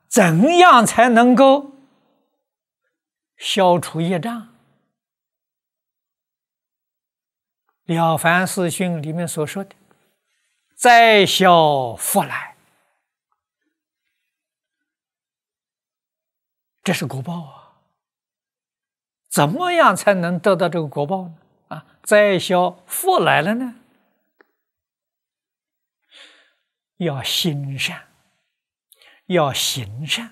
怎样才能够消除业障？《了凡四训》里面所说的“灾消福来”，这是果报啊！怎么样才能得到这个果报呢？灾消福来了呢？要心善，要行善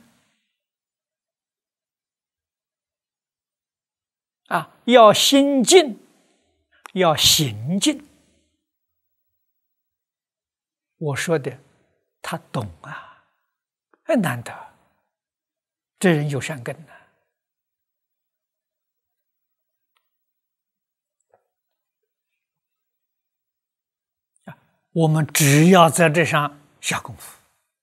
要心静，要行静。我说的，他懂啊，很难得，这人有善根呢。我们只要在这上下功夫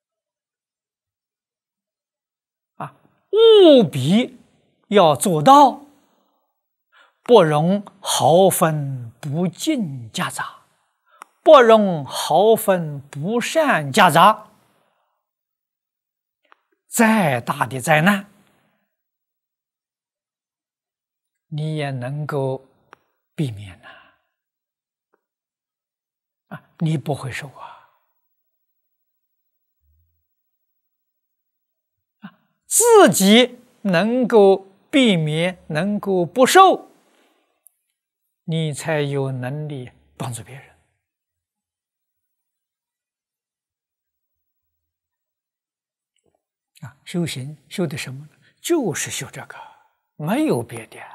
务必要做到不容毫分不净夹杂，不容毫分不善夹杂。再大的灾难，你也能够避免你不会受自己能够避免，能够不受，你才有能力帮助别人修行修的什么呢？就是修这个，没有别的。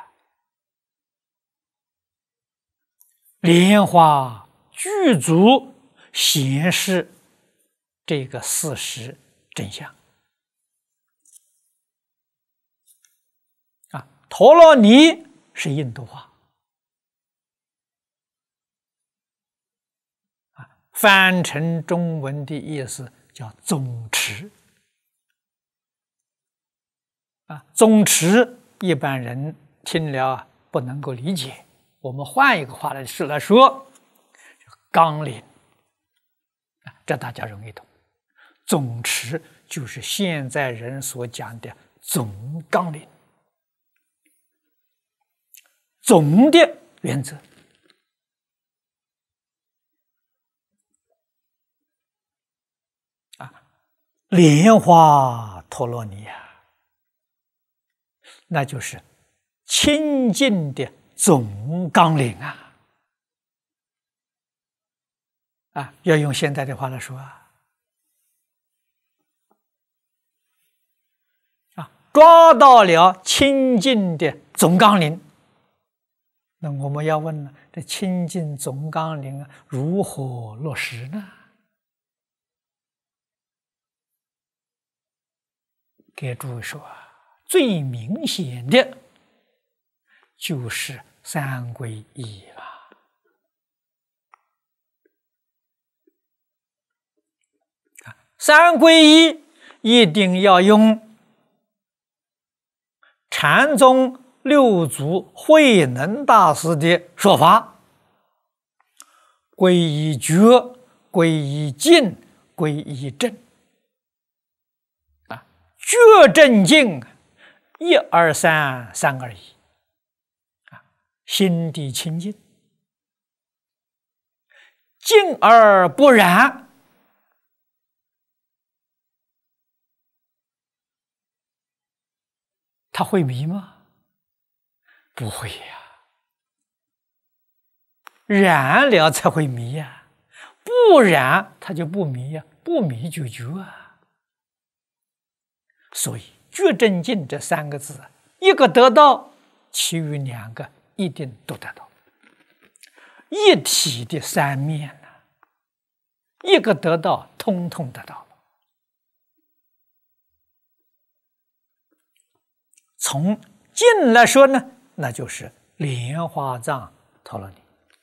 莲花具足显示这个事实真相陀罗尼是印度话翻成中文的意思叫宗持宗持一般人听了不能够理解，我们换一个话来说，纲领这大家容易懂。宗持就是现在人所讲的总纲领，总的原则莲花陀罗尼那就是清净的总纲领要用现代的话来说抓到了清净的总纲领。那我们要问了，这清净总纲领如何落实呢？给诸位说最明显的就是三皈依了。三皈依一定要用禅宗六祖慧能大师的说法：皈依觉，皈依净，皈依正。觉正净1、2、3，3、2、1心地清净，净而不染，它会迷吗？不会染了才会迷不染它就不迷不迷就觉所以觉正净这3个字一个得到，其余2个一定都得到，一体的3面一个得到，通通得到了。从净来说呢，那就是莲花藏陀罗尼。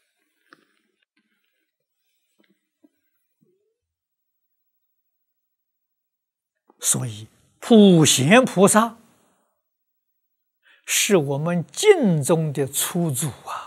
所以普贤菩萨是我们净宗的初祖